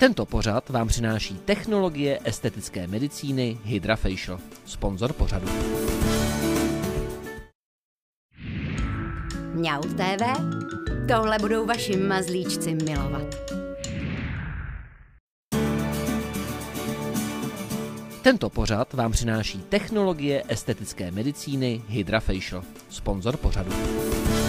Tento pořad vám přináší technologie estetické medicíny HydraFacial, sponzor pořadu. Mňau TV, tohle budou vaši mazlíčci milovat. Tento pořad vám přináší technologie estetické medicíny HydraFacial, sponzor pořadu.